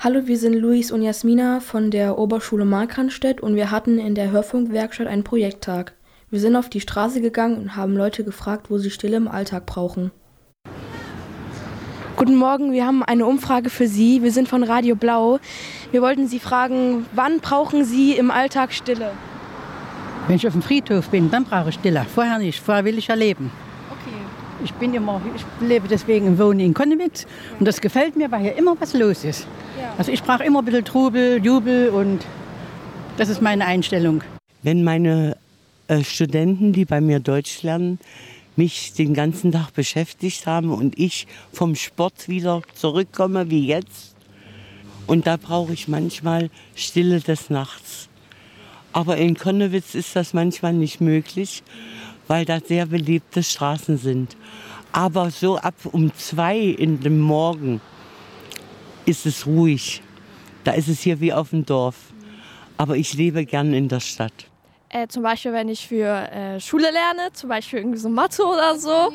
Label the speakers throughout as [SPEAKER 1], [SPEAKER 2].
[SPEAKER 1] Hallo, wir sind Luis und Jasmina von der Oberschule Markranstädt und wir hatten in der Hörfunkwerkstatt einen Projekttag. Wir sind auf die Straße gegangen und haben Leute gefragt, wo sie Stille im Alltag brauchen. Guten Morgen, wir haben eine Umfrage für Sie. Wir sind von Radio Blau. Wir wollten Sie fragen, wann brauchen Sie im Alltag Stille?
[SPEAKER 2] Wenn ich auf dem Friedhof bin, dann brauche ich Stille. Vorher nicht, vorher will ich ja leben.
[SPEAKER 1] Okay.
[SPEAKER 2] Ich lebe deswegen im Wohnen in Konnewitz und das gefällt mir, weil hier immer was los ist.
[SPEAKER 1] Ja.
[SPEAKER 2] Also ich brauche immer ein bisschen Trubel, Jubel und das ist meine Einstellung.
[SPEAKER 3] Wenn meine Studenten, die bei mir Deutsch lernen, mich den ganzen Tag beschäftigt haben und ich vom Sport wieder zurückkomme wie jetzt. Und da brauche ich manchmal Stille des Nachts. Aber in Konnewitz ist das manchmal nicht möglich, weil da sehr belebte Straßen sind. Aber so ab um 2 in dem Morgen ist es ruhig. Da ist es hier wie auf dem Dorf. Aber ich lebe gern in der Stadt.
[SPEAKER 4] Zum Beispiel, wenn ich für Schule lerne, zum Beispiel irgendwie so Mathe oder so.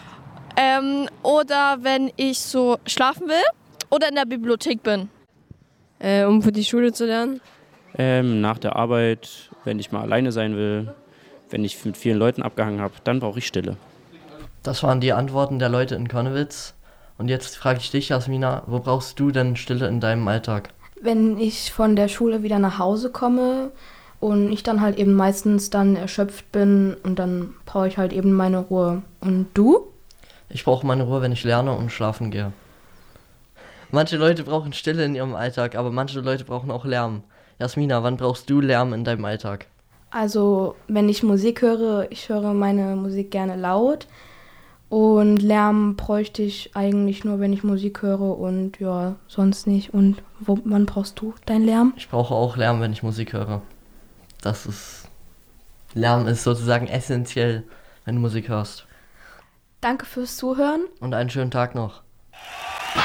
[SPEAKER 4] Oder wenn ich so schlafen will oder in der Bibliothek bin.
[SPEAKER 5] Um für die Schule zu lernen?
[SPEAKER 6] Nach der Arbeit, wenn ich mal alleine sein will, wenn ich mit vielen Leuten abgehangen habe, dann brauche ich Stille.
[SPEAKER 7] Das waren die Antworten der Leute in Konnewitz. Und jetzt frage ich dich, Jasmina, wo brauchst du denn Stille in deinem Alltag?
[SPEAKER 1] Wenn ich von der Schule wieder nach Hause komme und ich dann halt eben meistens dann erschöpft bin und dann brauche ich halt eben meine Ruhe. Und du?
[SPEAKER 7] Ich brauche meine Ruhe, wenn ich lerne und schlafen gehe. Manche Leute brauchen Stille in ihrem Alltag, aber manche Leute brauchen auch Lärm. Jasmina, wann brauchst du Lärm in deinem Alltag?
[SPEAKER 1] Also wenn ich Musik höre, ich höre meine Musik gerne laut. Und Lärm bräuchte ich eigentlich nur, wenn ich Musik höre und ja, sonst nicht. Und wann brauchst du deinen Lärm?
[SPEAKER 7] Ich brauche auch Lärm, wenn ich Musik höre. Lärm ist sozusagen essentiell, wenn du Musik hörst.
[SPEAKER 1] Danke fürs Zuhören.
[SPEAKER 7] Und einen schönen Tag noch.